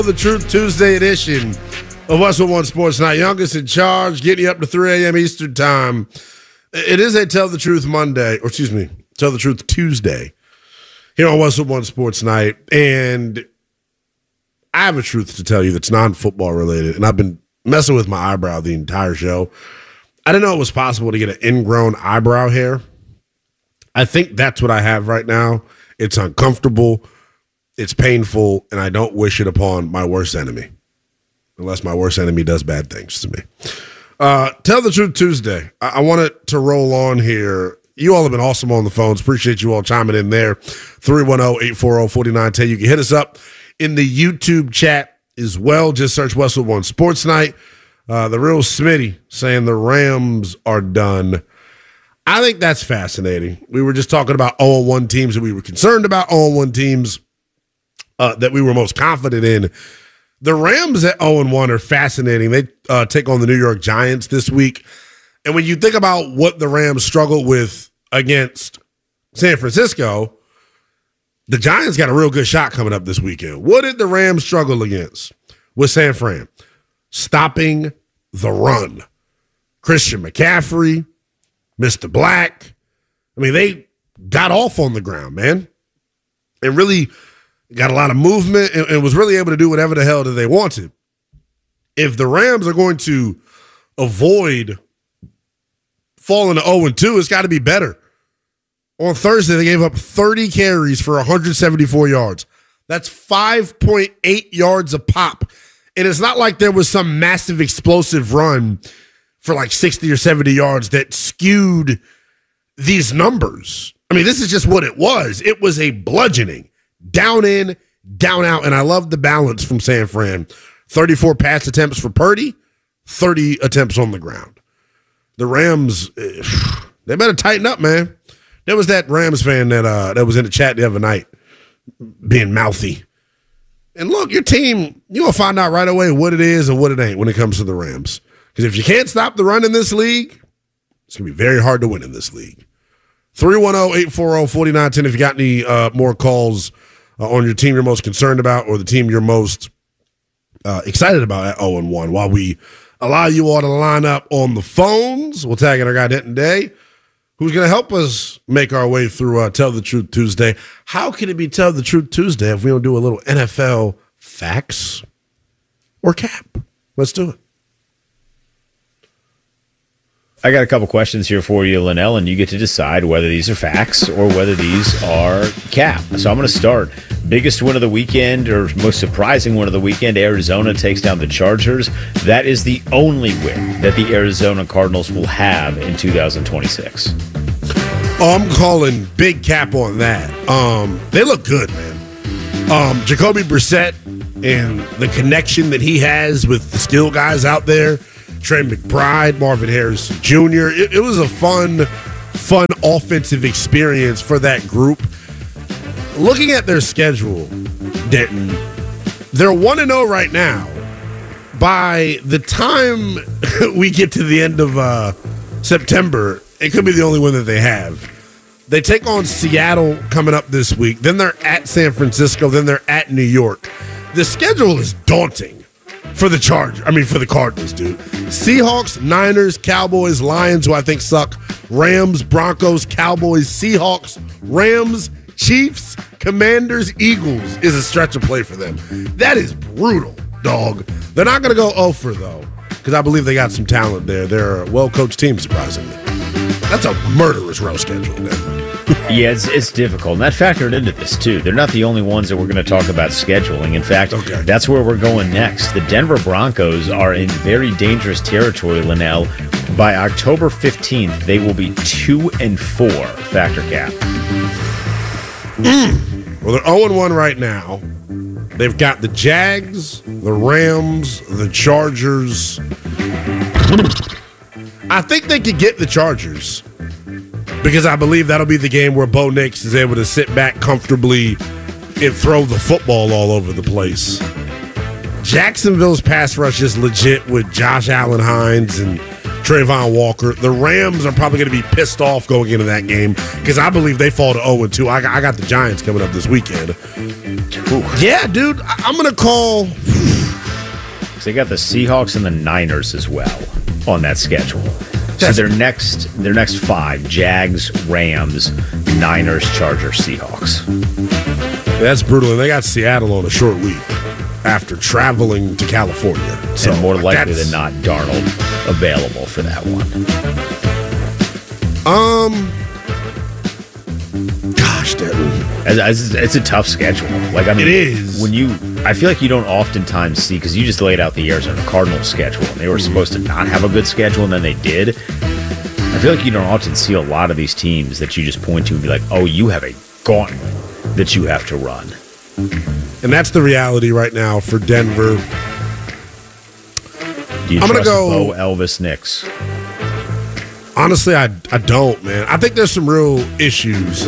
The Truth Tuesday edition of Westwood One Sports Night. Youngest in charge, getting you up to 3 a.m. Eastern Time. It is a Tell the Truth Monday, or excuse me, Tell the Truth Tuesday here on Westwood One Sports Night. And I have a truth to tell you that's non-football related, and I've been messing with my eyebrow the entire show. I didn't know it was possible to get an ingrown eyebrow hair. I think that's what I have right now. It's uncomfortable. It's painful, and I don't wish it upon my worst enemy, unless my worst enemy does bad things to me. Tell the Truth Tuesday. I want it to roll on here. You all have been awesome on the phones. Appreciate you all chiming in there. 310-840-4910. You can hit us up in the YouTube chat as well. Just search Westwood One Sports Night. The real Smitty saying the Rams are done. I think that's fascinating. We were just talking about 0-1 teams that we were concerned about, 0-1 teams that we were most confident in. The Rams at 0-1 are fascinating. They take on the New York Giants this week. And when you think about what the Rams struggled with against San Francisco, the Giants got a real good shot coming up this weekend. What did the Rams struggle against with San Fran? Stopping the run. Christian McCaffrey, Mr. Black. I mean, they got off on the ground, man. And really got a lot of movement and was really able to do whatever the hell that they wanted. If the Rams are going to avoid falling to 0-2, it's got to be better. On Thursday, they gave up 30 carries for 174 yards. That's 5.8 yards a pop. And it's not like there was some massive explosive run for like 60 or 70 yards that skewed these numbers. I mean, this is just what it was. It was a bludgeoning. Down in, down out, and I love the balance from San Fran. 34 pass attempts for Purdy, 30 attempts on the ground. The Rams, they better tighten up, man. There was that Rams fan that was in the chat the other night being mouthy. And look, your team, you're going to find out right away what it is and what it ain't when it comes to the Rams. Because if you can't stop the run in this league, it's going to be very hard to win in this league. 310-840-4910 if you got any more calls on your team you're most concerned about or the team you're most excited about at 0-1. While we allow you all to line up on the phones, we'll tag in our guy Denton Day, who's going to help us make our way through Tell the Truth Tuesday. How can it be Tell the Truth Tuesday if we don't do a little NFL facts or cap? Let's do it. I got a couple questions here for you, Linnell, and you get to decide whether these are facts or whether these are cap. So I'm going to start. Biggest win of the weekend, or most surprising win of the weekend, Arizona takes down the Chargers. That is the only win that the Arizona Cardinals will have in 2026. I'm calling big cap on that. They look good, man. Jacoby Brissett and the connection that he has with the skill guys out there, Trey McBride, Marvin Harrison Jr. It was a fun offensive experience for that group. Looking at their schedule, Denton, they're 1-0 right now. By the time we get to the end of September, it could be the only win that they have. They take on Seattle coming up this week. Then they're at San Francisco. Then they're at New York. The schedule is daunting for the Cardinals, dude. Seahawks, Niners, Cowboys, Lions, who I think suck, Rams, Broncos, Cowboys, Seahawks, Rams, Chiefs, Commanders, Eagles is a stretch of play for them. That is brutal, dog. They're not going to go 0-for, though, because I believe they got some talent there. They're a well-coached team, surprisingly. That's a murderous row schedule, man. Yeah, it's difficult. And that factored into this, too. They're not the only ones that we're going to talk about scheduling. In fact, That's where we're going next. The Denver Broncos are in very dangerous territory, Linnell. By October 15th, they will be 2-4, factor cap. Well, they're 0-1 right now. They've got the Jags, the Rams, the Chargers. I think they could get the Chargers because I believe that'll be the game where Bo Nix is able to sit back comfortably and throw the football all over the place. Jacksonville's pass rush is legit with Josh Allen Hines and Trayvon Walker. The Rams are probably going to be pissed off going into that game because I believe they fall to 0-2. I got the Giants coming up this weekend. Ooh. Yeah, dude. I'm going to call. So they got the Seahawks and the Niners as well on that schedule. So their next 5: Jags, Rams, Niners, Chargers, Seahawks. That's brutal. And they got Seattle on a short week after traveling to California. So and more likely than not, Darnold available for that one. Gosh, Denton. It's a tough schedule. Like, I mean, it is. I feel like you don't oftentimes see, because you just laid out the Arizona Cardinals schedule, and they were supposed to not have a good schedule, and then they did. I feel like you don't often see a lot of these teams that you just point to and be like, oh, you have a gauntlet that you have to run. And that's the reality right now for Denver. Do you trust Bo Elvis Nix? Honestly, I don't, man. I think there's some real issues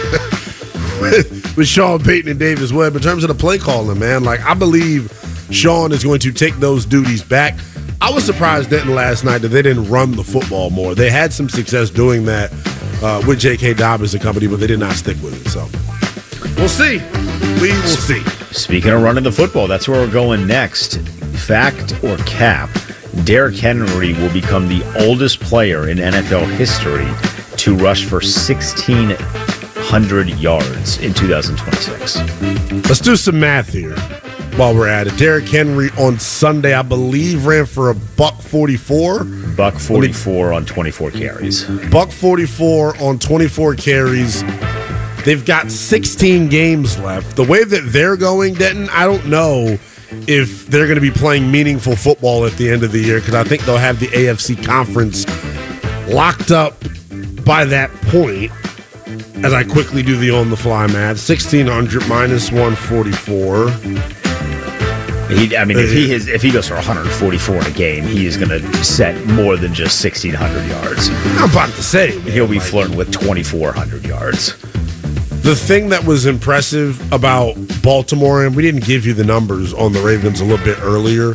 with Sean Payton and Davis Webb in terms of the play calling, man. Like, I believe Sean is going to take those duties back. I was surprised, Denton, last night that they didn't run the football more. They had some success doing that with J.K. Dobbins and company, but they did not stick with it. So we'll see. We will see. Speaking of running the football, that's where we're going next. Fact or cap? Derrick Henry will become the oldest player in NFL history to rush for 1,600 yards in 2026. Let's do some math here while we're at it. Derrick Henry on Sunday, I believe, ran for $144. $144 on 24 carries. $144 on 24 carries. They've got 16 games left. The way that they're going, Denton, I don't know if they're going to be playing meaningful football at the end of the year, because I think they'll have the AFC conference locked up by that point. As I quickly do the on-the-fly math, 1,600 minus 144. If he goes for 144 in a game, he is going to set more than just 1,600 yards. I'm about to say, man, he'll be flirting with 2,400 yards. The thing that was impressive about Baltimore, and we didn't give you the numbers on the Ravens a little bit earlier,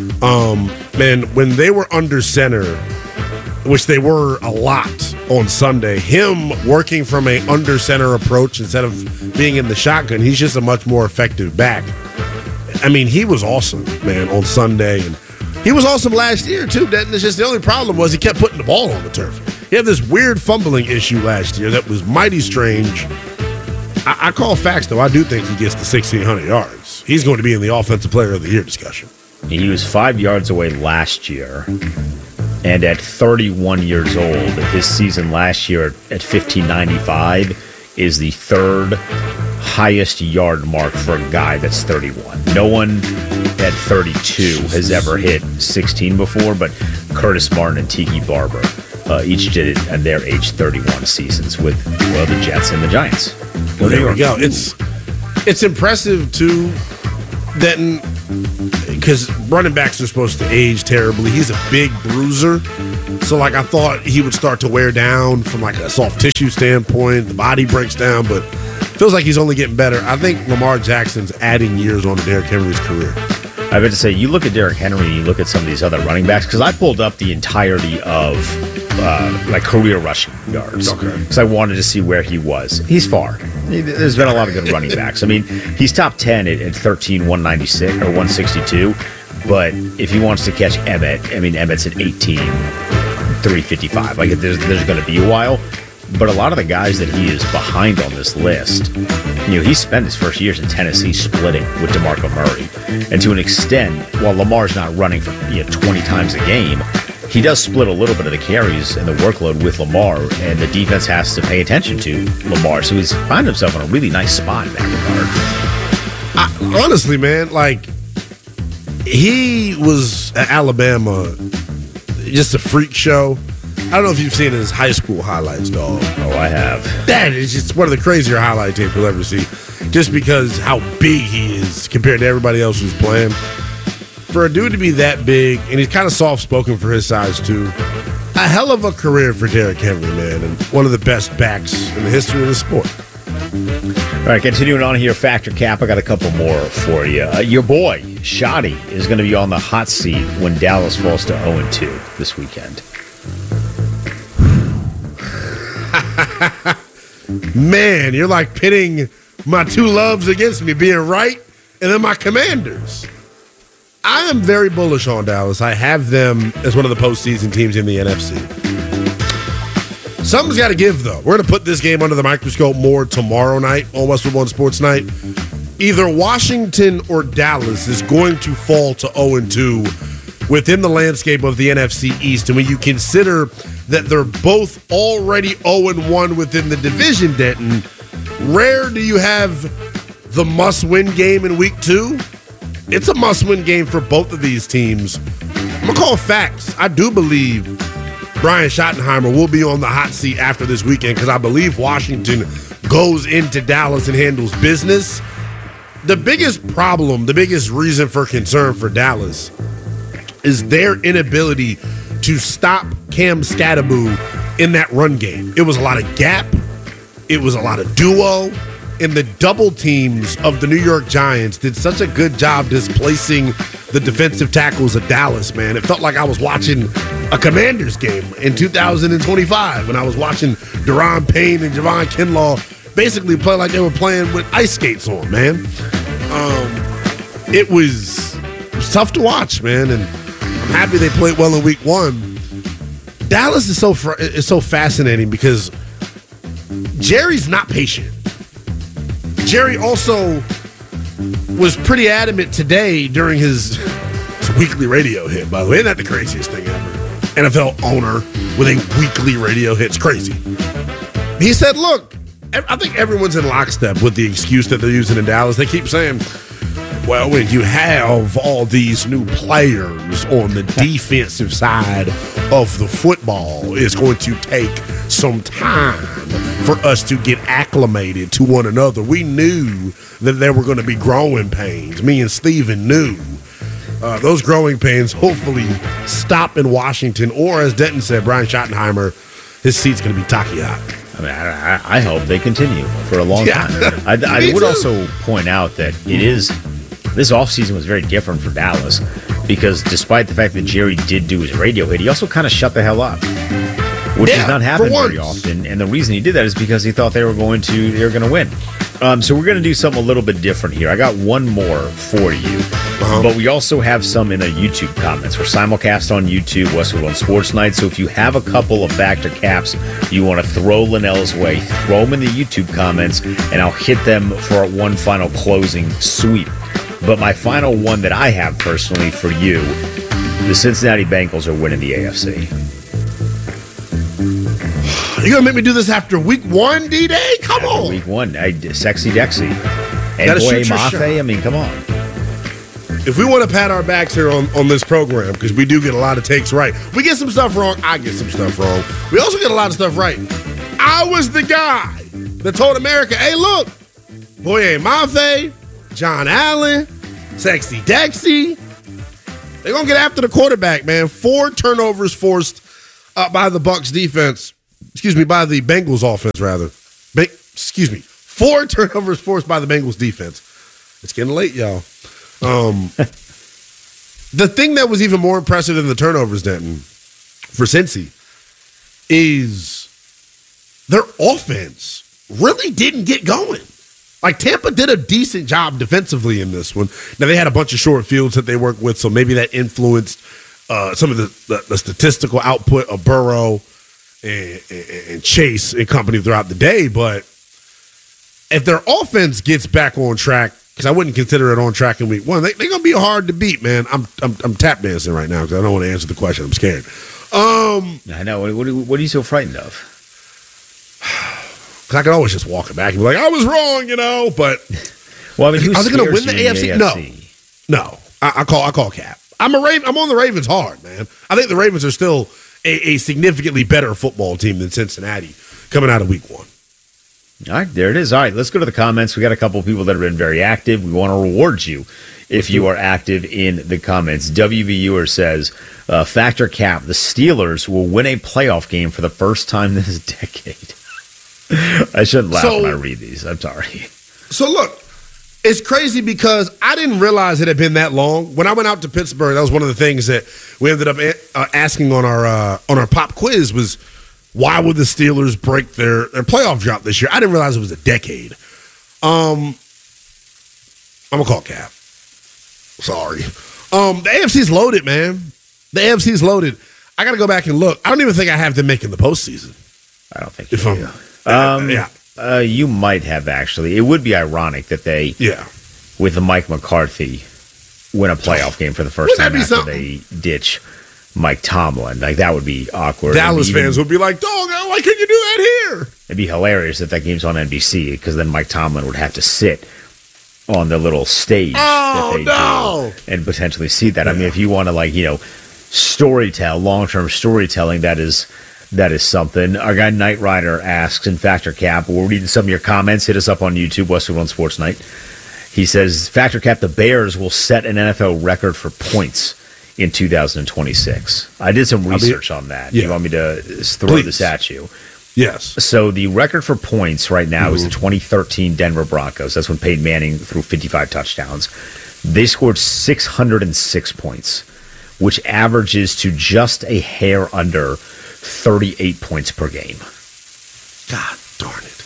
man, when they were under center, which they were a lot on Sunday, him working from a under center approach instead of being in the shotgun, he's just a much more effective back. I mean, he was awesome, man, on Sunday, and he was awesome last year too. It's just the only problem was he kept putting the ball on the turf. He had this weird fumbling issue last year that was mighty strange. I call facts, though. I do think he gets the 1,600 yards. He's going to be in the Offensive Player of the Year discussion. He was 5 yards away last year, and at 31 years old, his season last year at 1,595 is the third highest yard mark for a guy that's 31. No one at 32 has ever hit 16 before, but Curtis Martin and Tiki Barber each did it at their age 31 seasons with the Jets and the Giants. Well, there we go. It's impressive, too, Denton, because running backs are supposed to age terribly. He's a big bruiser. So, like, I thought he would start to wear down from, like, a soft tissue standpoint. The body breaks down, but feels like he's only getting better. I think Lamar Jackson's adding years on to Derrick Henry's career. I bet to say, you look at Derrick Henry, you look at some of these other running backs, because I pulled up the entirety of career rushing yards. Okay. Because I wanted to see where he was. He's far. There's been a lot of good running backs. I mean, he's top 10 at 13,196 or 162. But if he wants to catch Emmett's at 18,355. Like, there's going to be a while. But a lot of the guys that he is behind on this list, he spent his first years in Tennessee splitting with DeMarco Murray. And to an extent, while Lamar's not running for 20 times a game, he does split a little bit of the carries and the workload with Lamar, and the defense has to pay attention to Lamar. So he's found himself in a really nice spot in that regard. Honestly, man, like, he was at Alabama, just a freak show. I don't know if you've seen his high school highlights, dog. Oh, I have. That is just one of the crazier highlight tapes you'll ever see. Just because how big he is compared to everybody else who's playing. For a dude to be that big, and he's kind of soft-spoken for his size, too. A hell of a career for Derrick Henry, man, and one of the best backs in the history of the sport. All right, continuing on here, Factor Cap, I got a couple more for you. Your boy, Shoddy, is going to be on the hot seat when Dallas falls to 0-2 this weekend. Man, you're like pitting my two loves against me, being right and then my Commanders. I am very bullish on Dallas. I have them as one of the postseason teams in the NFC. Something's got to give, though. We're going to put this game under the microscope more tomorrow night on Westwood One Sports Night. Either Washington or Dallas is going to fall to 0-2 within the landscape of the NFC East. And when you consider that they're both already 0-1 within the division, Denton, rare do you have the must-win game in week 2. It's a must-win game for both of these teams. I'm going to call facts. I do believe Brian Schottenheimer will be on the hot seat after this weekend because I believe Washington goes into Dallas and handles business. The biggest problem, the biggest reason for concern for Dallas is their inability to stop Cam Scatterboo in that run game. It was a lot of gap. It was a lot of duo. And the double teams of the New York Giants did such a good job displacing the defensive tackles of Dallas, man. It felt like I was watching a Commanders game in 2025 when I was watching Daron Payne and Javon Kinlaw basically play like they were playing with ice skates on, man. It was tough to watch, man, and I'm happy they played well in week 1. Dallas is so fascinating because Jerry's not patient. Jerry also was pretty adamant today during his weekly radio hit, by the way. Isn't that the craziest thing ever? NFL owner with a weekly radio hit. It's crazy. He said, look, I think everyone's in lockstep with the excuse that they're using in Dallas. They keep saying, well, when you have all these new players on the defensive side of the football, it's going to take some time for us to get acclimated to one another. We knew that there were going to be growing pains. Me and Steven knew. Those growing pains hopefully stop in Washington, or as Denton said, Brian Schottenheimer, his seat's going to be tacky hot. I mean, I hope they continue for a long time. I would also point out that this offseason was very different for Dallas because despite the fact that Jerry did do his radio hit, he also kind of shut the hell up, which does not happen very often. And the reason he did that is because he thought they were going to win. So we're going to do something a little bit different here. I got one more for you, but we also have some in the YouTube comments. We're simulcast on YouTube, Westwood One Sports Night. So if you have a couple of Factor caps you want to throw Linnell's way, throw them in the YouTube comments, and I'll hit them for one final closing sweep. But my final one that I have personally for you, the Cincinnati Bengals are winning the AFC. You're going to make me do this after week 1, D-Day? Come on. Week 1. Sexy Dexy. And boy, Mafe, I mean, come on. If we want to pat our backs here on this program, because we do get a lot of takes right. We get some stuff wrong. I get some stuff wrong. We also get a lot of stuff right. I was the guy that told America, hey, look, Boye Mafe, John Allen, Sexy Dexy, they're going to get after the quarterback, man. 4 turnovers forced by the Bucs defense. By the Bengals offense, rather. 4 turnovers forced by the Bengals defense. It's getting late, y'all. The thing that was even more impressive than the turnovers, Denton, for Cincy, is their offense really didn't get going. Like, Tampa did a decent job defensively in this one. Now, they had a bunch of short fields that they worked with, so maybe that influenced some of the statistical output of Burrow and Chase and company throughout the day. But if their offense gets back on track, because I wouldn't consider it on track in week 1, they're going to be hard to beat, man. I'm tap dancing right now because I don't want to answer the question. I'm scared. I know. What are you so frightened of? Because I can always just walk it back and be like, I was wrong, But well, I mean, are they going to win the AFC? No. I call cap. I'm on the Ravens hard, man. I think the Ravens are still a significantly better football team than Cincinnati coming out of week 1. All right, there it is. All right, let's go to the comments. We got a couple of people that have been very active. We want to reward you if you are active in the comments. WVUer says, Factor cap, the Steelers will win a playoff game for the first time this decade. I shouldn't laugh when I read these. I'm sorry. So look, it's crazy because I didn't realize it had been that long. When I went out to Pittsburgh, that was one of the things that we ended up asking on our pop quiz was, why would the Steelers break their playoff drought this year? I didn't realize it was a decade. I'm gonna call cap. Sorry. The AFC's loaded, man. The AFC's loaded. I got to go back and look. I don't even think I have them making the postseason. I don't think you do. Yeah. You might have, actually. It would be ironic that they, with the Mike McCarthy, win a playoff game for the first time after they ditch Mike Tomlin. Like, that would be awkward. Dallas fans would be like, dog, why couldn't you do that here? It'd be hilarious if that game's on NBC, because then Mike Tomlin would have to sit on the little stage that they do and potentially see that. I mean, if you want to, long-term storytelling, that is something. Our guy Knight Rider asks, in Factor Cap, we're reading some of your comments. Hit us up on YouTube, Westwood One Sports Night. He says, Factor Cap, the Bears will set an NFL record for points in 2026. I did some research on that. You want me to throw this at you? Yes. So the record for points right now is the 2013 Denver Broncos. That's when Peyton Manning threw 55 touchdowns. They scored 606 points, which averages to just a hair under 38 points per game. God darn it.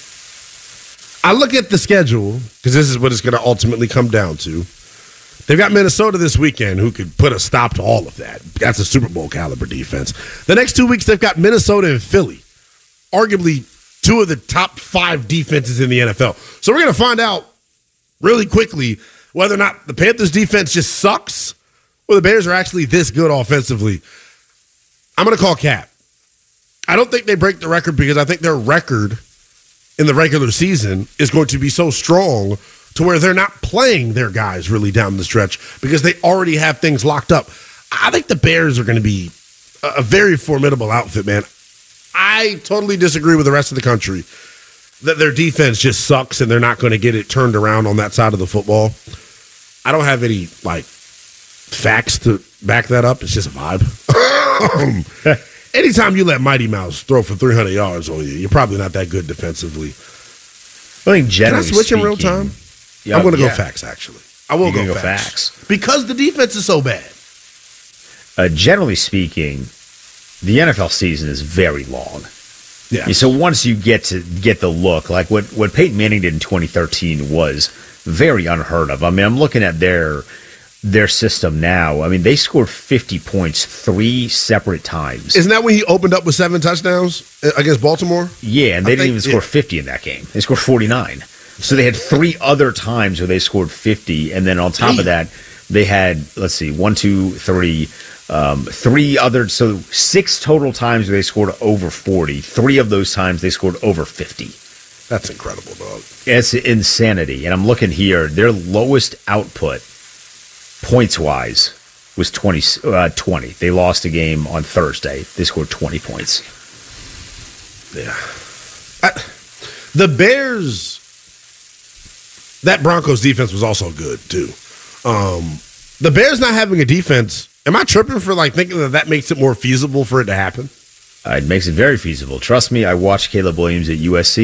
I look at the schedule, because this is what it's going to ultimately come down to. They've got Minnesota this weekend, who could put a stop to all of that. That's a Super Bowl caliber defense. The next 2 weeks, they've got Minnesota and Philly, arguably two of the top 5 defenses in the NFL. So we're going to find out really quickly whether or not the Panthers defense just sucks or the Bears are actually this good offensively. I'm going to call cap. I don't think they break the record, because I think their record in the regular season is going to be so strong to where they're not playing their guys really down the stretch because they already have things locked up. I think the Bears are going to be a very formidable outfit, man. I totally disagree with the rest of the country that their defense just sucks and they're not going to get it turned around on that side of the football. I don't have any facts to back that up. It's just a vibe. Anytime you let Mighty Mouse throw for 300 yards on you, you're probably not that good defensively. I think generally Can I switch in real time? I'm going to go facts, actually. I will go facts. Because the defense is so bad. Generally speaking, the NFL season is very long. Yeah. So once you get the look, like what Peyton Manning did in 2013 was very unheard of. I mean, I'm looking at their system now. I mean, they scored 50 points 3 separate times. Isn't that when he opened up with 7 touchdowns against Baltimore? Yeah, and they didn't even score 50 in that game. They scored 49. So they had 3 other times where they scored 50, and then on top of that, they had, 3 other, so 6 total times where they scored over 40. 3 of those times they scored over 50. That's incredible, dog. It's insanity. And I'm looking here, their lowest output, points-wise, was 20. They lost a game on Thursday. They scored 20 points. Yeah. The Bears, that Broncos defense was also good, too. The Bears not having a defense, am I tripping for thinking that makes it more feasible for it to happen? It makes it very feasible. Trust me, I watched Caleb Williams at USC.